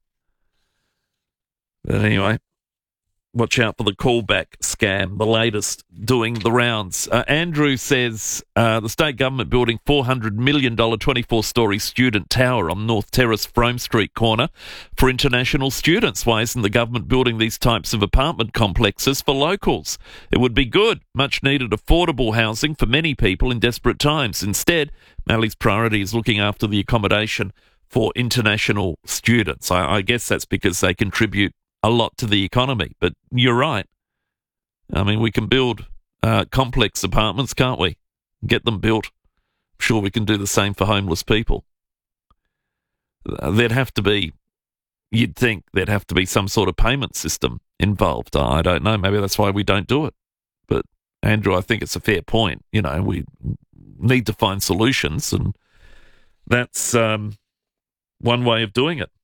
But anyway, watch out for the callback scam, the latest doing the rounds. Uh, Andrew says uh, the state government building four hundred million dollars twenty-four storey student tower on North Terrace Frome Street corner for international students. Why isn't the government building these types of apartment complexes for locals? It would be good, much needed affordable housing for many people in desperate times. Instead, Mallee's priority is looking after the accommodation for international students. I, I guess that's because they contribute a lot to the economy, but you're right. I mean, we can build uh, complex apartments, can't we? Get them built. I'm sure we can do the same for homeless people. There'd have to be, you'd think there'd have to be some sort of payment system involved. I don't know. Maybe that's why we don't do it. But Andrew, I think it's a fair point. You know, we need to find solutions, and that's um, one way of doing it.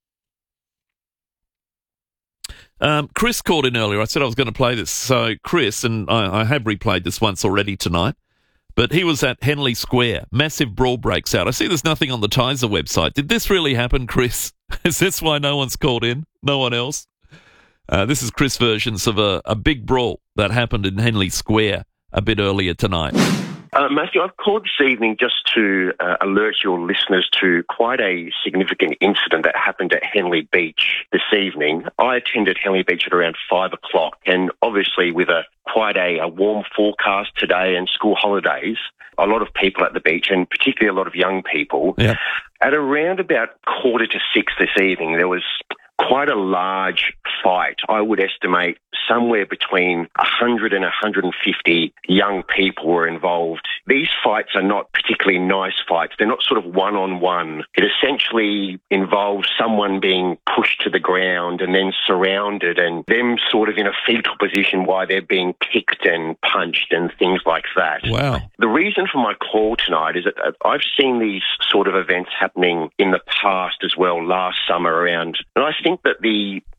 Um, Chris called in earlier. I said I was going to play this. So Chris, and I, I have replayed this once already tonight, but he was at Henley Square. Massive brawl breaks out. I see there's nothing on the Tizer website. Did this really happen, Chris? Is this why no one's called in? No one else? Uh, this is Chris' versions of a, a big brawl that happened in Henley Square a bit earlier tonight. Uh, Matthew, I've called this evening just to uh, alert your listeners to quite a significant incident that happened at Henley Beach this evening. I attended Henley Beach at around five o'clock, and obviously with a quite a, a warm forecast today and school holidays, a lot of people at the beach, and particularly a lot of young people. Yeah. At around about quarter to six this evening, there was quite a large fight. I would estimate somewhere between one hundred and one hundred fifty young people were involved. These fights are not particularly nice fights. They're not sort of one-on-one. It essentially involves someone being pushed to the ground and then surrounded, and them sort of in a fetal position while they're being kicked and punched and things like that. Wow. The reason for my call tonight is that I've seen these sort of events happening in the past as well, last summer around, and I think that the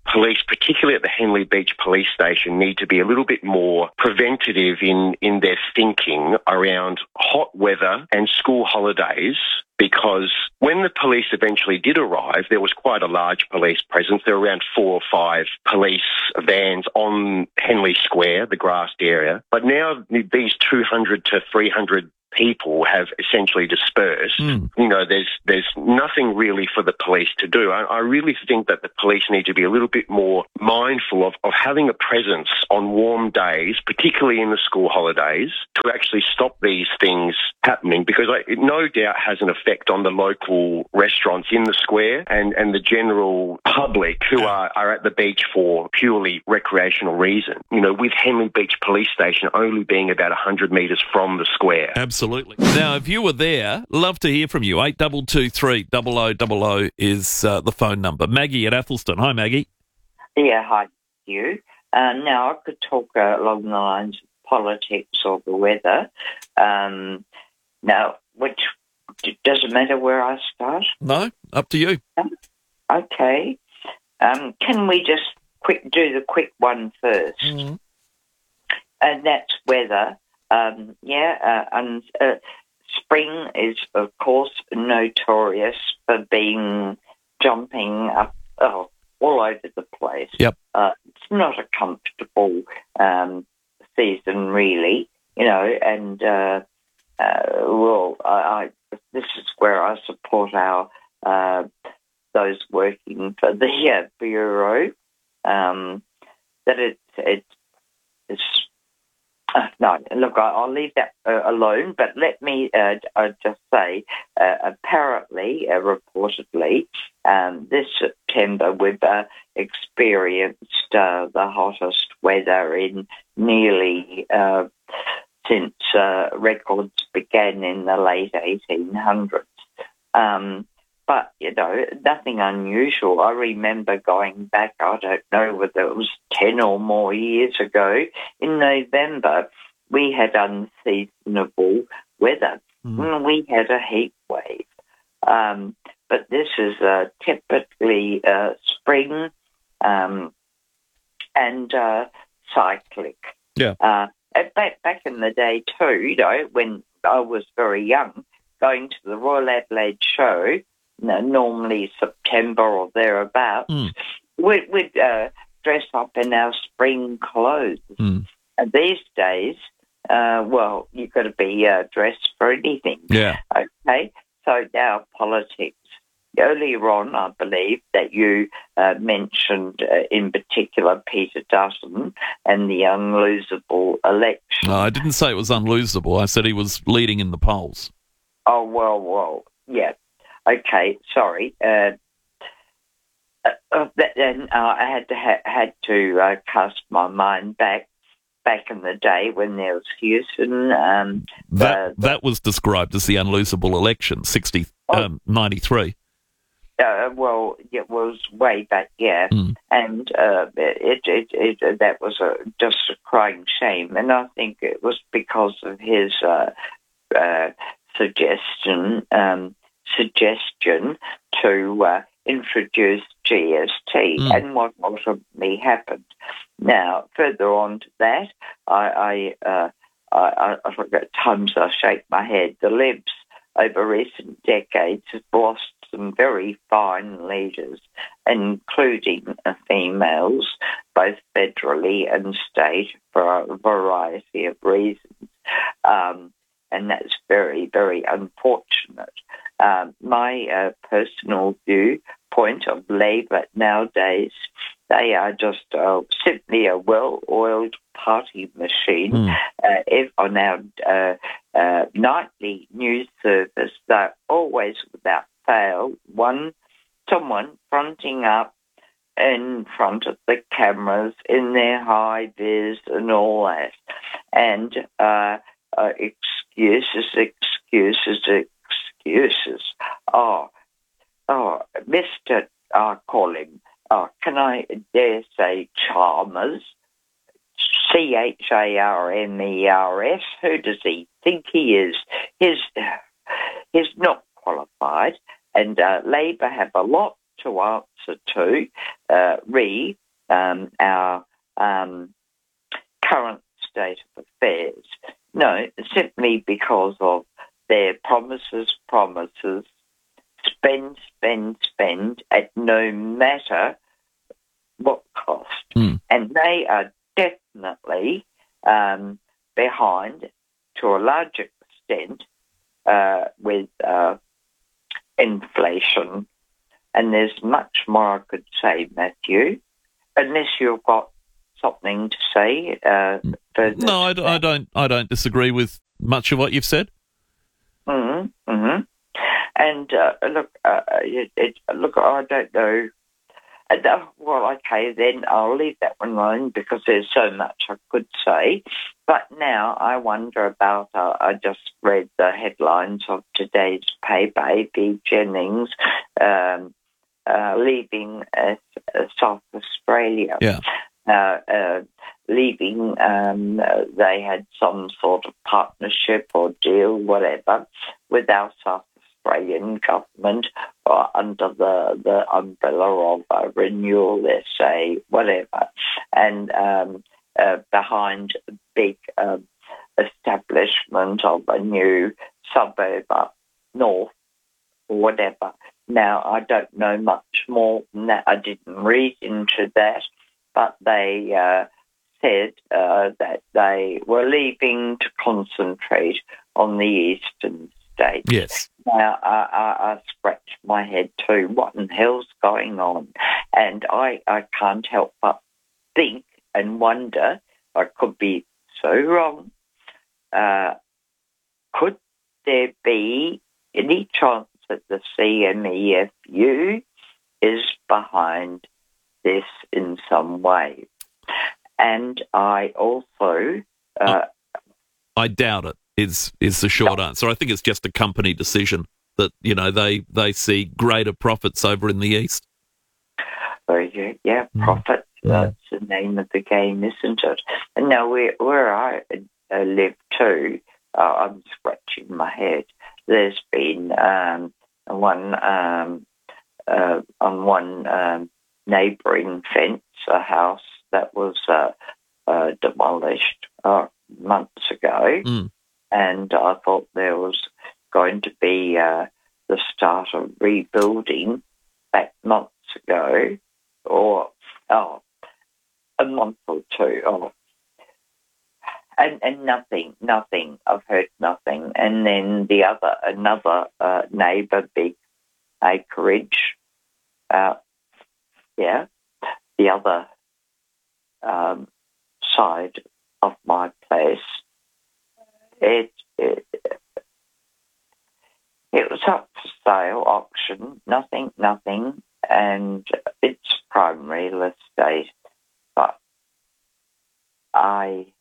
police, particularly at the Henley Beach Police Station, need to be a little bit more preventative in, in their thinking around hot weather and school holidays, because when the police eventually did arrive, there was quite a large police presence. There were around four or five police vans on Henley Square, the grassed area. But now these two hundred to three hundred people have essentially dispersed. Mm. You know, there's there's nothing really for the police to do. I, I really think that the police need to be a little bit more mindful of, of having a presence on warm days, particularly in the school holidays, to actually stop these things happening, because I, it no doubt has an effect on the local restaurants in the square and, and the general public who are, are at the beach for purely recreational reason. You know, with Henley Beach Police Station only being about one hundred metres from the square. Absolutely. Now, if you were there, love to hear from you. eight two two three, double oh double oh is uh, the phone number. Maggie at Athelston. Hi, Maggie. Yeah, hi, you. Uh, now, I could talk uh, along the lines of politics or the weather. Um, now, which does it matter where I start? No, up to you. Okay. Um, can we just quick do the quick one first? Mm-hmm. And that's weather. Um, yeah, uh, and uh, spring is, of course, notorious for being jumping up oh, all over the place. Yep. Uh, it's not a comfortable um, season, really, you know, and, uh, uh, well, I, I, this is where I support our uh, those working for the uh, Bureau, um, that it's, it's, it's Uh, no, look, I, I'll leave that uh, alone, but let me uh, uh, just say, uh, apparently, uh, reportedly, um, this September we've uh, experienced uh, the hottest weather in nearly uh, since uh, records began in the late eighteen hundreds. Um, But, you know, nothing unusual. I remember going back, I don't know whether it was ten or more years ago, in November, we had unseasonable weather. Mm. We had a heat wave. Um, but this is uh, typically uh, spring um, and uh, cyclic. Yeah. Uh, back, back in the day, too, you know, when I was very young, going to the Royal Adelaide Show, normally September or thereabouts, mm. we'd, we'd uh, dress up in our spring clothes. Mm. And these days, uh, well, you've got to be uh, dressed for anything. Yeah. Okay, so now politics. Earlier on, I believe, that you uh, mentioned uh, in particular Peter Dutton and the unlosable election. No, I didn't say it was unlosable. I said he was leading in the polls. Oh, well, well, yeah. Okay, sorry. Uh, uh, then uh, I had to ha- had to uh, cast my mind back back in the day when there was Houston. Um, that uh, that was described as the unlosable election, sixty oh, um, ninety-three. Uh, well, it was way back, yeah, mm. and uh, it, it, it that was a, just a crying shame, and I think it was because of his uh, uh, suggestion. Um, suggestion to uh, introduce G S T mm. and what ultimately happened. Now, further on to that, I, I, uh, I, I, at times I shake my head. The Libs over recent decades have lost some very fine leaders, including uh, females, both federally and state, for a variety of reasons. Um, and that's very, very unfortunate. Um, my uh, personal viewpoint of Labor nowadays, they are just uh, simply a well-oiled party machine. Mm. Uh, if on our uh, uh, nightly news service, they're always, without fail, one someone fronting up in front of the cameras in their high vis and all that, and uh, uh, excuses, excuses, excuses. Oh, oh, Mister I call him. Oh, can I dare say Chalmers? C H A R M E R S. Who does he think he is? He's, he's not qualified, and uh, Labor have a lot to answer to. uh, re um, our um, current state of affairs. No, simply because of their promises, promises, spend, spend, spend at no matter what cost. Mm. And they are definitely um, behind, to a large extent, uh, with uh, inflation. And there's much more I could say, Matthew, unless you've got something to say. Uh, no, I, I don't. I don't disagree with much of what you've said. Mm-hmm, mm-hmm. And uh, look, uh, it, it, look, I don't know. Uh, well, okay, then I'll leave that one alone because there's so much I could say. But now I wonder about, uh, I just read the headlines of today's pay baby, Jennings, um, uh, leaving uh, South Australia. Yeah. Uh, uh, leaving, um, uh, they had some sort of partnership or deal, whatever, with our South Australian government or under the, the umbrella of a renewal, let's say, whatever, and um, uh, behind a big um, establishment of a new suburb up north or whatever. Now, I don't know much more than that. I didn't read into that, but they uh, said uh, that they were leaving to concentrate on the eastern states. Yes. Now, I, I, I scratched my head too. What in the hell's going on? And I, I can't help but think and wonder, I could be so wrong, uh, could there be any chance that the C M E F U is behind this in some way? And I also... Uh, I doubt it. Is is the short answer. I think it's just a company decision that, you know, they, they see greater profits over in the east. Oh, yeah, yeah profit. Mm. That's the name of the game, isn't it? And now where, where I uh, live too, uh, I'm scratching my head. There's been um, one um, uh, on one um, neighbouring fence, a house that was uh, uh, demolished uh, months ago. Mm. And I thought there was going to be uh, the start of rebuilding back months ago, or oh, a month or two. Oh. And and nothing, nothing. I've heard nothing. And then the other, another uh, neighbour, big acreage, uh, yeah, the other um, side of my place. It, it it was up for sale, auction, nothing, nothing, and it's prime real estate. But I,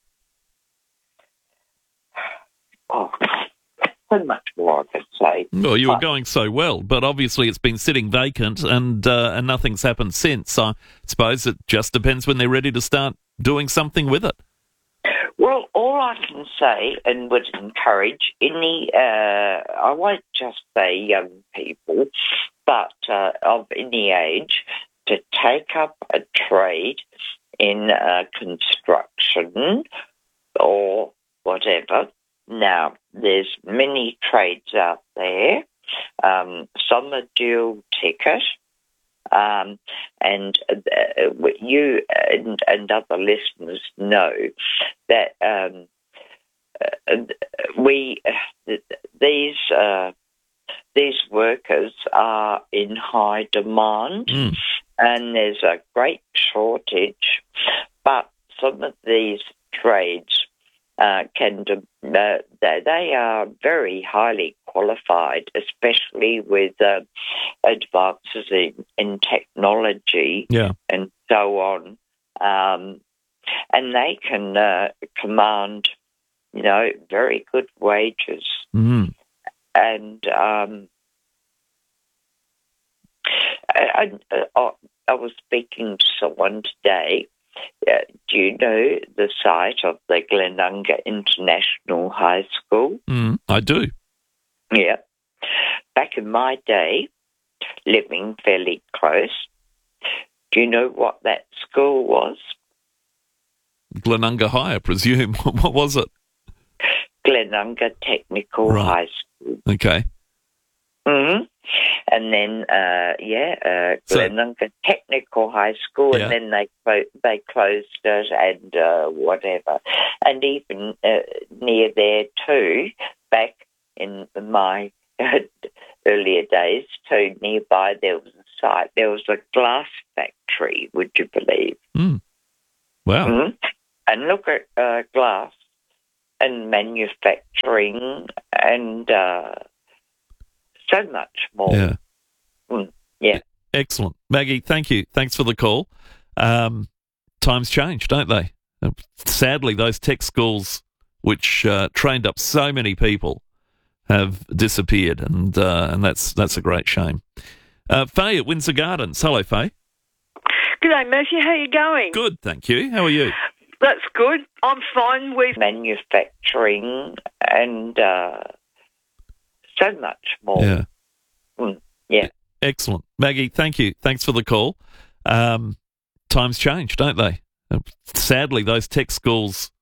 oh, so much more I could say. Well, you were but, going so well, but obviously it's been sitting vacant and uh, and nothing's happened since. I suppose it just depends when they're ready to start doing something with it. Well, all I can say and would encourage any, uh, I won't just say young people, but uh, of any age, to take up a trade in uh, construction or whatever. Now, there's many trades out there. Um, some are dual ticket. Um, and uh, you and, and other listeners know that um, uh, we uh, these uh, these workers are in high demand, mm. and there's a great shortage. But some of these trades uh, can uh, they, they are very highly qualified, especially with uh, advances in, in technology yeah. and so on. Um, and they can uh, command, you know, very good wages. Mm. And um, I, I, I was speaking to someone today. Uh, do you know the site of the Glenunga International High School? Mm, I do. Yeah. Back in my day, living fairly close, Do you know what that school was? Glenunga High, I presume. What was it? Glenunga Technical Right. High School. Okay. hmm And then, uh, yeah, uh, So- Glenunga Technical High School, Yeah. and then they clo- they closed it and uh, whatever. And even uh, near there too, back in my earlier days too, nearby there was a site, there was a glass factory, would you believe? Mm. Wow. Mhm. And look at uh, glass and manufacturing and uh, so much more. Yeah. Mm, yeah. Excellent. Maggie, thank you. Thanks for the call. Um, times change, don't they? Uh, Sadly, those tech schools, which uh, trained up so many people, have disappeared, and uh, and that's that's a great shame. Uh, Faye at Windsor Gardens. Hello, Faye. G'day, Matthew. How you going? Good, thank you. How are you? That's good. I'm fine with manufacturing and uh, so much more. Yeah. Mm, yeah. Excellent. Maggie, thank you. Thanks for the call. Um, times change, don't they? Uh, Sadly, those tech schools,